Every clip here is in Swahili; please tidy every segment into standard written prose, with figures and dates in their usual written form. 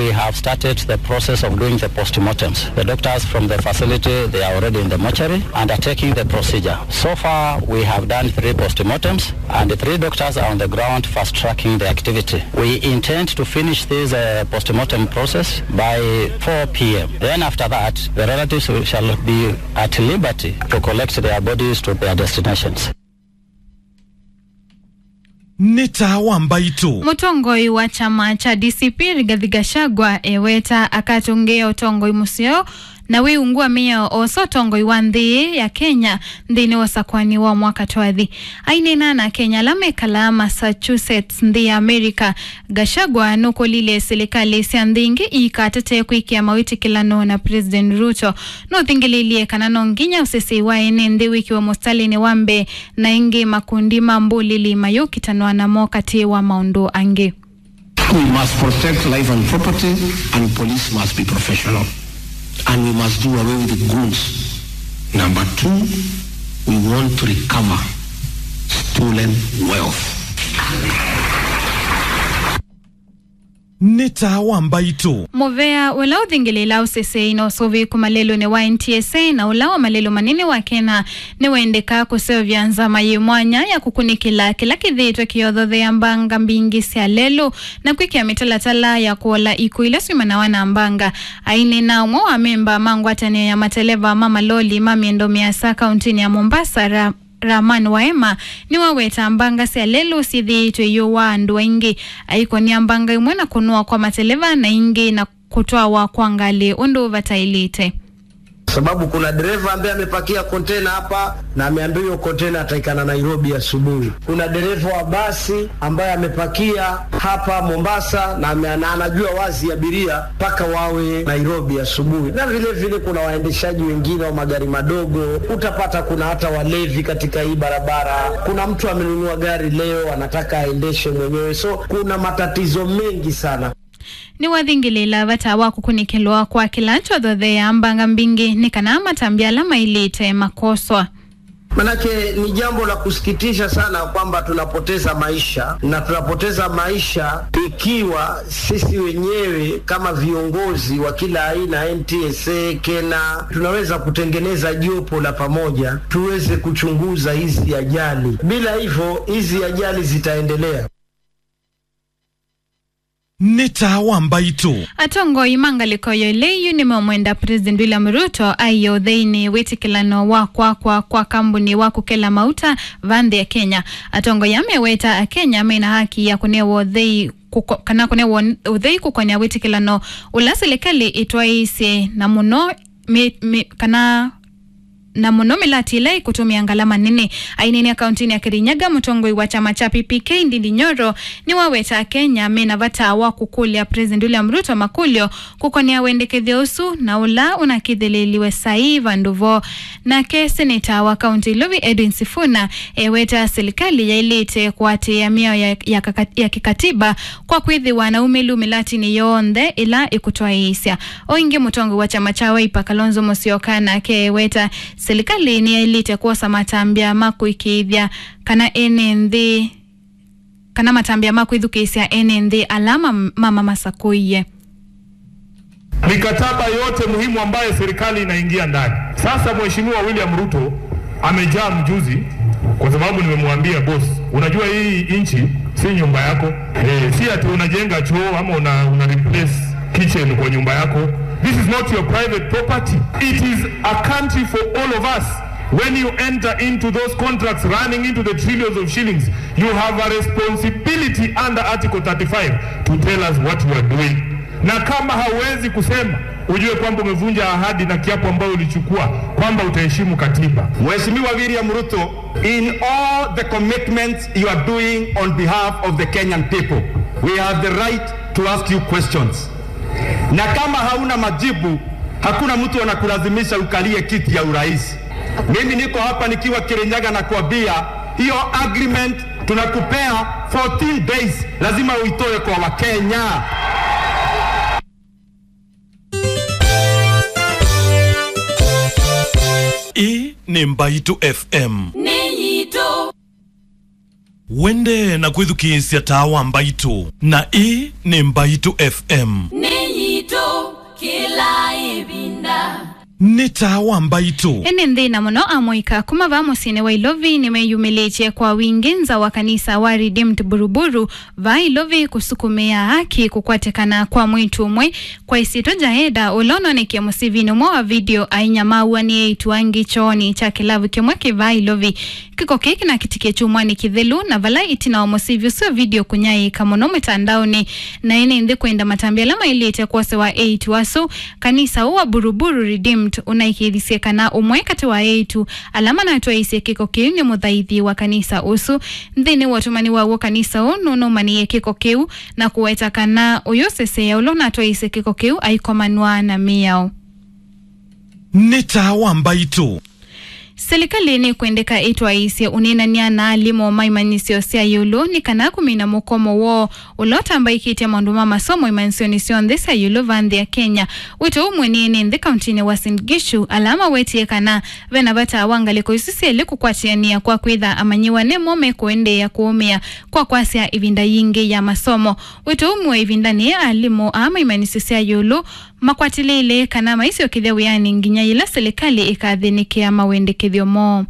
have started the process of doing the postmortems. The doctors from the facility, they are already in the mortuary and are taking the procedure. So far, we have done 3 postmortems, and the 3 doctors are on the ground fast-tracking the activity. We intend to finish this postmortem process by 4 p.m. Then after that, the relatives shall be at liberty to collect their bodies to their destinations. Neta Wambaitu Mutongoi wa chama cha DCP Rigathi Gachagua eweta akatungea utongoi musio na wiungua mia oso tongoi wa nthi ya Kenya nthini wasakwani wa mwaka twathi ainena na Kenya lamekala Massachusetts nthi ya Amerika. Gachagua nuko lile serikali cia nthingi ikatete kwikia mawitikilano na President Ruto no thingililie kana no nginya usisi wa ene nthi wiki wa Mustalini Wambe na ingi makundi mambulili mayukitanwa na mokati wa maundu ange. We must protect life and property, and police must be professional. And we must do away with the goons. Number 2, we want to recover stolen wealth. Neta Wambaitu Movea wala udhingilela usese ino sovi kumalelo ne wa NTSA na ulawa malelo manini wa Kena ne waendeka kuseo vyanza maye mwanya ya kukunikila kila kithitwe kiyodhothe ya mbanga mbingi sia lelo na kuikia mitalatala ya kuola iku ila swimana wana mbanga aini na umwa wa memba mangwatane ya mateleva mama loli mamiendo miasa kauntini ya Mombasa Raman Waema ni waweta mbanga sia lelo sithitwe yo wa andu ingi aiko ni mbanga imwena kunua kwa mateleva na ingi na kutoa wa kuangali undu vatailite. Sababu kuna dereva ambaye amepakia container hapa na ameambiwa hiyo container ataikana Nairobi asubuhi. Kuna dereva wa basi ambaye amepakia hapa Mombasa na anajua wazi abiria paka wawe Nairobi asubuhi. Na vile vile kuna waendeshaji wengine wa magari madogo, utapata kuna hata walevi katika hii barabara. Kuna mtu amenunua gari leo anataka aendeshe mwenyewe. So kuna matatizo mengi sana. Ni wathingilila vatawa kukunikilwa kwa kilancho dhothe ya mbanga mbingi ni kana matambiala mailite makoswa. Manake ni jambo la kusikitisha sana kwamba tunapoteza maisha, na tunapoteza maisha ikiwa sisi wenyewe kama viongozi wa kila aina, NTSA, Kena, tunaweza kutengeneza jopo la pamoja tuweze kuchunguza hizi ajali. Bila hivyo hizi ajali zitaendelea. Neta Wambaitu Atongo imangaliko yoleyu ni mwenda President William Ruto ayo theini witikilano wa kwa kambuni wa kukela mauta vande ya Kenya. Atongo yameweta a Kenya mena haki ya kunewo thei kana kunewo thei kukonya witikilano ula serikali itwaise na muno kana na muno milatile kutumia ngalama nene ainini akaunti ya Kirinyaga. Mutongoi wa chama cha PPK Ndindi Nyoro ni waweta Kenya mena vata wa kukulia President William Ruto makulio kukonia wendekethia usu na ula unakidheleliwe saiva nduvo na ke seneta wa kaunti Lovi Edwin Sifuna eweta serikali ya ilite kuate ya mio ya kikatiba kwa kuidhi wanaume lumilati ni yonde ila ikutoa isia oingi. Mutongoi wa chama cha Wiper Kalonzo Musyoka na ke eweta serikali ni ilite kuosa matambia makuikithia kana NND kana matambia makuithukisia NND alama mama masakuye. Mikataba yote muhimu ambayo serikali inaingia ndani. Sasa Mheshimiwa William Ruto amejaa mjuzi kwa sababu nimemwambia boss, unajua hii inchi si nyumba yako. Si ati unajenga choo ama una replace kitchen kwa nyumba yako. This is not your private property. It is a country for all of us. When you enter into those contracts running into the trillions of shillings, you have a responsibility under Article 35 to tell us what you are doing. Na kama hawezi kusema, ujue kwamba umevunja ahadi na kiapo ambayo ulichukua kwamba utaheshimu katiba. Mheshimiwa William Ruto, in all the commitments you are doing on behalf of the Kenyan people, we have the right to ask you questions. Na kama hauna majibu, hakuna mtu anakulazimisha ukalie kiti ya urais. Mimi niko hapa nikiwa Kirinyaga na kuambia hiyo agreement tunakupea 14 days, lazima uitoe kwa Wakenya. ni Mbaitu FM. wende na kwithukisya tawa Mbaitu na ni Mbaitu FM Niyito kila ibinda ni tawa Mbaitu. Ene nthina muno amoika kuma va musine wa Ilovi nimeyumiliche kwa winginza wa kanisa wa Redeemed Buruburu va Ilovi kusukumia haki kukwatekana kwa mwitu umwe kwa isito jaheda ulono ni kia musivini mwa wa video ainyamaua ni eituangi chooni cha kilavu kimwe kiva Ilovi kiko keki na kitike chumwa ni kithelu na vala itina wa musivyo sio video kunyai kamono mitandaoni na ene ndi kuenda matambia lama ilite kwa sewa 8 wasu kanisa uwa Buruburu Redeemed unaikithisia kana umwe kati wa eitu alama na hatua isi kiko kiu ni muthaithi wa kanisa usu nthini watumani wa kanisa unu no mani kiko kiu na kuweta kana uyosese ya ulo na hatua isi kiko kiu aikomanwa na miyao ni tawa Mbaitu. Serikali ni kuendeka itwa isi unenania na alimo maimanisio sia yulo ni kana kumina mukomo wo ulota ambaye kiti ya manduma masomo imansionisio ndesa yulo vandi ya Kenya wito umwenini ndi kauntini wa St. Gishu alama wetie kana vena vata wangaliko isisi eliku kwa tiania kwa kuidha amanyiwa ne mome kuende ya kuumia kwa kwasia ivinda yingi ya masomo wito umwe ivinda ni alimo ama imanisio sia yulo makwatilile kana maisio kidhewe yani nginya ila serikali ikadhinikia mawende kidhiomo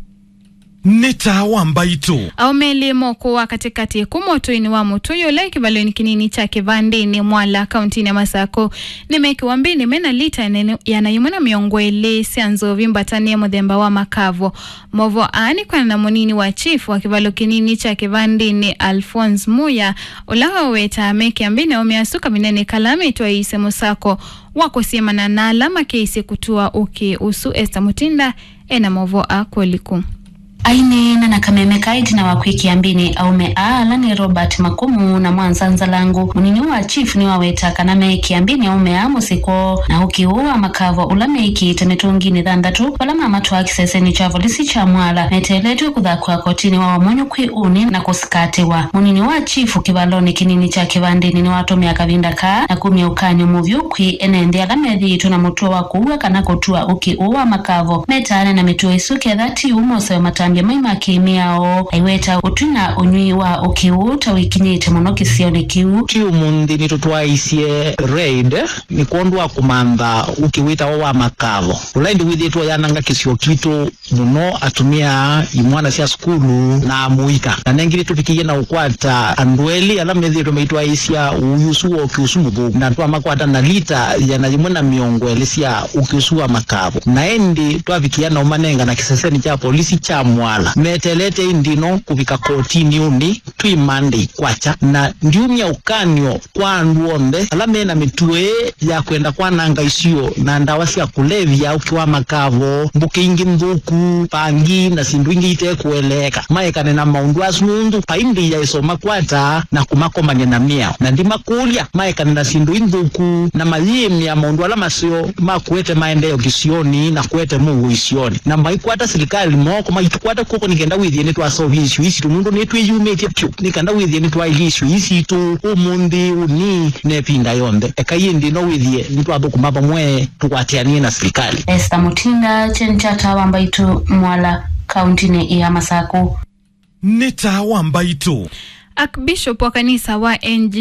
ni tawa Mbaitu. Aumeli moko wa katikati kumoto ini wa moto yole kibaloni kinini cha kivandi ni mwala kaunti ni Masako nimeki wambini mena lita yanayumuna miongwele sianzo vimbatani ya mudhemba wa makavo movo ani kwa na monini wa chief wa kibalo kinini cha kivandi ni Alphonse Muya ulawa weta meki ambini umiasuka minene kalame itwa ise Musako wako siemana na alama keisi kutua uki usu Esther Mutinda ena movo akoliku aine na kameme kaiti na wakwiki ambini aume alani Robert Makumu na mwanzanza langu munini wa chief ni waweta kaname kiambini aume musiko na ukiuwa makavo ulame iki temetungi ni dhandatu walama amatu wa kiseseni chavo lisi cha mwala meteletu kuthakua kotini wa wamonyo kwi uni na kusikatiwa munini wa chief kibaloni kinini cha kivandini ni watu miaka vindaka na kumia ukanyo muvyu kwi enendi alame dhitu na mutua wa kuuwa kanako tua ukiuwa makavo metane na mituwa isuke dhati umose wa matambia maima kimiao aiweta utuna unyui wa ukiuta wikinyite muno kisione kiu mundi nitutwaisie raid ni kondwa kumanda ukiwita wa makavo ulaindi withitwa yananga kisio kitu muno atumia imwana sia skulu na muika na nengiri tupikie na ukwata andweli ala methito meitwa isia uyusu wa ukiusumbu na twa makwata na lita yanayimuna miongwele sia ukiusu wa makavo na endi twavikia na umanenga na kiseseni cha polisi cha mwala metelete indino kuvika kotini uni tui Monday kwacha na ndiumia ukanyo kwa nduombe alame na mitue ya kwenda kwa nanga isio na ndawasi ya kulevya ukiwa makavo mbuki ingi mbuku pangi na sindu ingi ite kueleka maekane na maundu asunundu paindi ya isoma kwata na kumakomanye na miao na ndima kulia maekane na sindu imbuku na mayimi ya maundu alama sio makuete maendeo kisioni na kuete mungu isioni na maikwata serikali moko maitukwata kuko nikenda withie ni twa solve issue isi mundu ni twiyumite pyu nikenda withie ni twa issue isi tu umundi uni nepinda yombe ekayindi no withie ni twa kumaba mwe tukwatianie na serikali Esther Mutinda chenchata wa Mbaitu mwala kaunti ni ya Masako ni tawa Mbaitu. Archbishop wa kanisa wa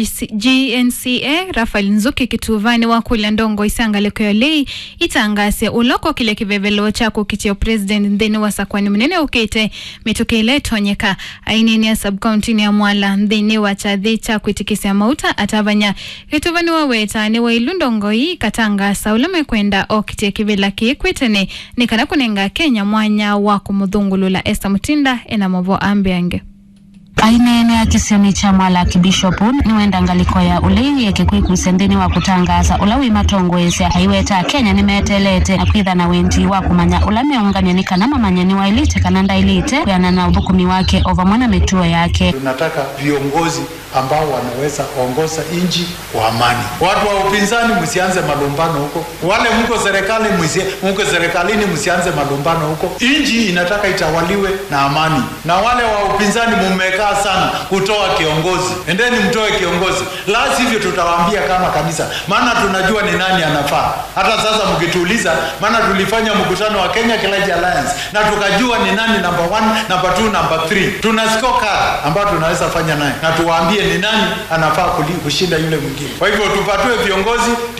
GNCA Rafael Nzuki Kituvani wa kula ndongo isangaleko yolei itangase uloko kile kivevelo chako kitio president ndeni wa sakwani mnene ukite mitokele tonyeka ainini ya subcounty ya mwala ndeni wa chadhi cha kuitikisia mauta atavanya Kituvani wa weta ni wa ilundongo hii katangasa ulame kwenda okitie kivela kikwitene ni kana kunenga Kenya mwanya wa kumudhungulula Esther Mutinda ena movo ambiange aine ya kisioni cha mwala kibishopu ni wenda ngaliko ya ulei ya kikuiku sendeni wa kutangaza ulawi matongwezi haiweta Kenya ni metelete na kuidha na wendi wa kumanya ulame unganya kana mamanyani wa ilite kananda ilite kuyana na ubukumi wake ova mwana metuo yake. Tunataka viongozi ambao wanaweza kuongoza inji kwa amani. Watu wa upinzani msianze malumbano huko. Wale mko serikalini msianze malumbano huko. Inji inataka itawaliwe na amani. Na wale wa upinzani mmekaa mmekaa sana kutoa kiongozi. Endeni mtoe kiongozi. La sivyo tutawaambia kama kanisa. Maana tunajua ni nani anafaa. Hata sasa mkituuliza, maana tulifanya mkutano wa Kenya Clergy Alliance na tukajua ni nani number 1, number 2, number 3. Tuna scorecard ambayo tunaweza fanya naye na tuwaambie ni nani anafaa kushinda yule mwingine. Kwa hivyo tupatue viongozi